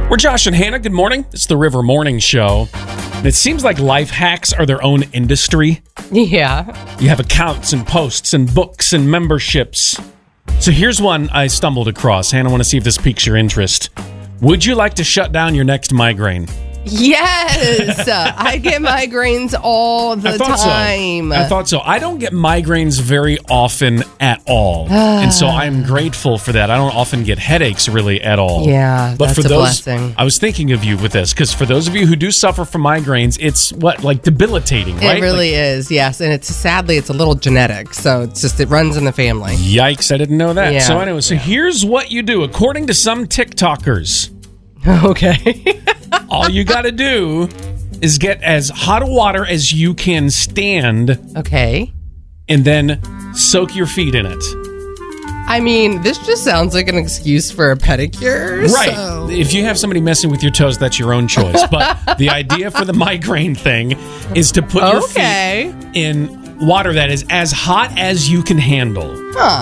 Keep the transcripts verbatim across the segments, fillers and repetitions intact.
We're Josh and Hannah. Good morning. It's the River Morning Show. And it seems like life hacks are their own industry. Yeah. You have accounts and posts and books and memberships. So here's one I stumbled across. Hannah, I want to see if this piques your interest. Would you like to shut down your next migraine? Yes. I get migraines all the I thought time. So. I thought so. I don't get migraines very often at all. And so I'm grateful for that. I don't often get headaches really at all. Yeah, but that's for a those, blessing. I was thinking of you with this because for those of you who do suffer from migraines, it's what, like debilitating, right? It really like, is, yes. And it's sadly, it's a little genetic. So it's just, it runs in the family. Yikes, I didn't know that. Yeah. So anyway, so Yeah. here's what you do. According to some TikTokers, Okay. all you got to do is get as hot of water as you can stand Okay. and then soak your feet in it. I mean, this just sounds like an excuse for a pedicure. Right. So. If you have somebody messing with your toes, that's your own choice. But the idea for the migraine thing is to put your Okay. feet in water that is as hot as you can handle. Huh.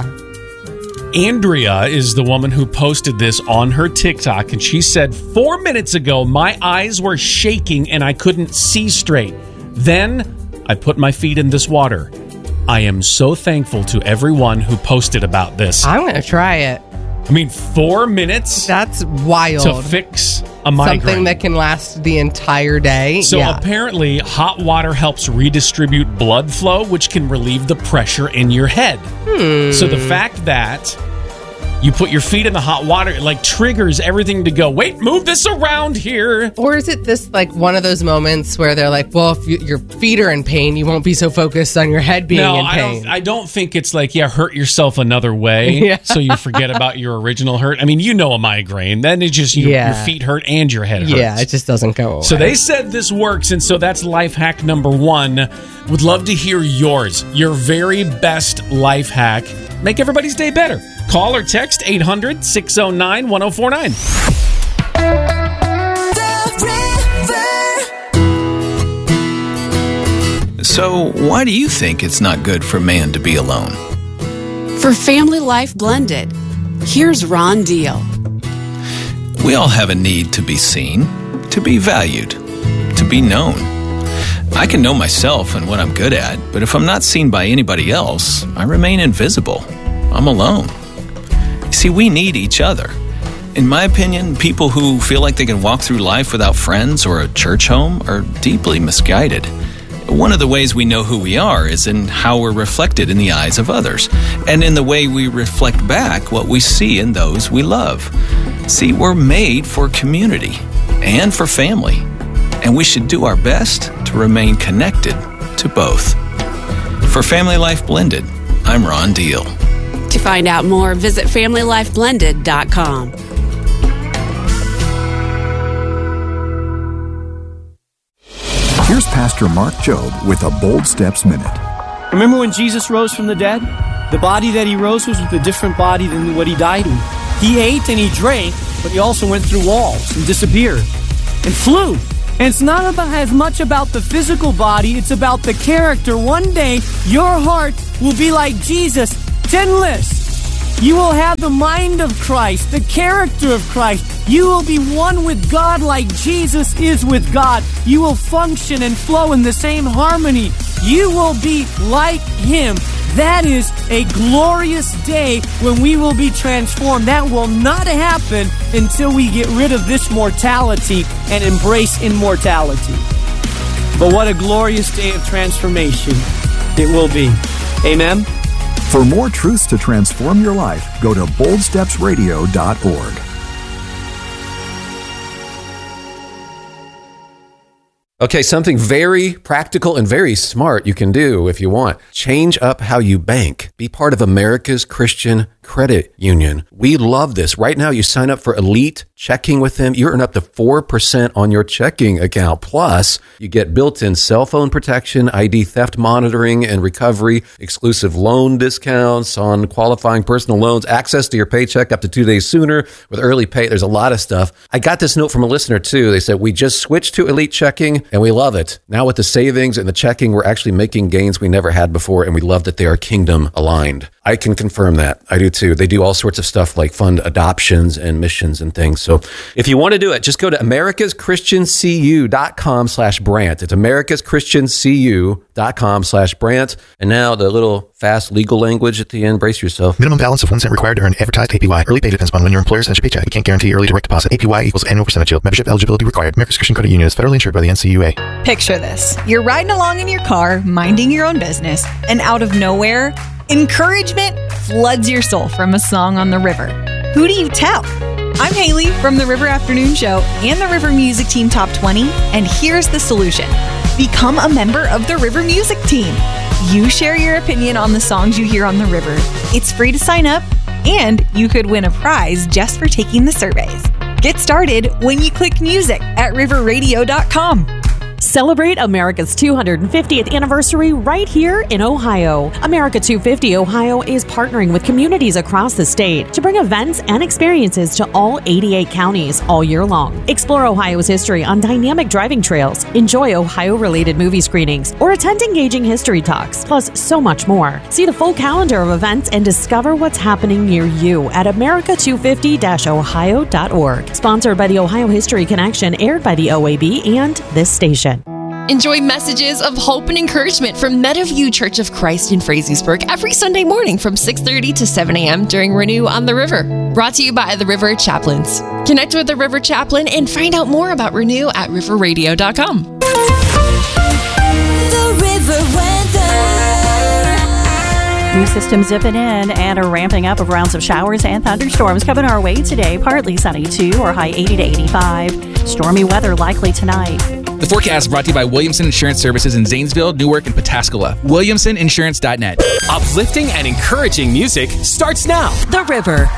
Andrea is the woman who posted this on her TikTok, and she said, four minutes ago, my eyes were shaking and I couldn't see straight. Then I put my feet in this water. I am so thankful to everyone who posted about this. I'm going to try it. I mean, four minutes That's wild. to fix a migraine. Something that can last the entire day. So yeah. apparently, hot water helps redistribute blood flow, which can relieve the pressure in your head. Hmm. So the fact that you put your feet in the hot water, it like triggers everything to go, wait, move this around here. Or is it this like one of those moments where they're like, well, if you, your feet are in pain, you won't be so focused on your head being No, in I pain. don't, I don't think it's like, yeah, hurt yourself another way Yeah. so you forget about your original hurt. I mean, you know a migraine. Then it's just you, Yeah. your feet hurt and your head hurts. Yeah, it just doesn't go away. So they said this works, and so that's life hack number one. Would love to hear yours, your very best life hack. Make everybody's day better. Call or text eight hundred, six oh nine, one oh four nine. So, why do you think it's not good for man to be alone? For Family Life Blended, here's Ron Deal. We all have a need to be seen, to be valued, to be known. I can know myself and what I'm good at, but if I'm not seen by anybody else, I remain invisible. I'm alone. You see, we need each other. In my opinion, people who feel like they can walk through life without friends or a church home are deeply misguided. One of the ways we know who we are is in how we're reflected in the eyes of others, and in the way we reflect back what we see in those we love. See, we're made for community and for family, and we should do our best to remain connected to both. For Family Life Blended, I'm Ron Deal. To find out more, visit family life blended dot com. Here's Pastor Mark Jobe with a Bold Steps Minute. Remember when Jesus rose from the dead? The body that he rose was with a different body than what he died in. He ate and he drank, but he also went through walls and disappeared and flew. And it's not about as much about the physical body, it's about the character. One day, your heart will be like Jesus, sinless. You will have the mind of Christ, the character of Christ. You will be one with God like Jesus is with God. You will function and flow in the same harmony. You will be like Him. That is a glorious day when we will be transformed. That will not happen until we get rid of this mortality and embrace immortality. But what a glorious day of transformation it will be. Amen? For more truths to transform your life, go to bold steps radio dot org. Okay, something very practical and very smart you can do if you want. Change up how you bank. Be part of America's Christian Credit Union. We love this. Right now, you sign up for Elite Checking with them. You earn up to four percent on your checking account. Plus, you get built-in cell phone protection, I D theft monitoring and recovery, exclusive loan discounts on qualifying personal loans, access to your paycheck up to two days sooner with early pay. There's a lot of stuff. I got this note from a listener, too. They said, we just switched to Elite Checking, and we love it. Now with the savings and the checking, we're actually making gains we never had before, and we love that they are kingdom aligned. I can confirm that. I do too. They do all sorts of stuff like fund adoptions and missions and things. So if you want to do it, just go to americaschristiancu.com slash Brant. It's americaschristiancu.com slash Brant. And now the little fast legal language at the end. Brace yourself. Minimum balance of one cent required to earn advertised A P Y. Early pay depends upon when your employer sends your paycheck. You can't guarantee early direct deposit. A P Y equals annual percentage yield. Membership eligibility required. America's Christian Credit Union is federally insured by the N C U A. Picture this. You're riding along in your car, minding your own business, and out of nowhere, encouragement floods your soul from a song on the river. Who do you tell? I'm Haley from the River Afternoon Show and the River Music Team Top twenty, and here's the solution. Become a member of the River Music Team. You share your opinion on the songs you hear on the river. It's free to sign up, and you could win a prize just for taking the surveys. Get started when you click music at river radio dot com. Celebrate America's two hundred fiftieth anniversary right here in Ohio. America two fifty Ohio is partnering with communities across the state to bring events and experiences to all eighty-eight counties all year long. Explore Ohio's history on dynamic driving trails, enjoy Ohio-related movie screenings, or attend engaging history talks, plus so much more. See the full calendar of events and discover what's happening near you at america two fifty dash ohio dot org. Sponsored by the Ohio History Connection, aired by the O A B and this station. Enjoy messages of hope and encouragement from Meadowview Church of Christ in Frazeysburg every Sunday morning from six thirty to seven a.m. during Renew on the River. Brought to you by the River Chaplains. Connect with the River Chaplain and find out more about Renew at river radio dot com. The River Weather. New system zipping in and a ramping up of rounds of showers and thunderstorms coming our way today. Partly sunny too, or high eighty to eighty-five. Stormy weather likely tonight. The forecast brought to you by Williamson Insurance Services in Zanesville, Newark, and Pataskala. Williamson Insurance dot net. Uplifting and encouraging music starts now. The River.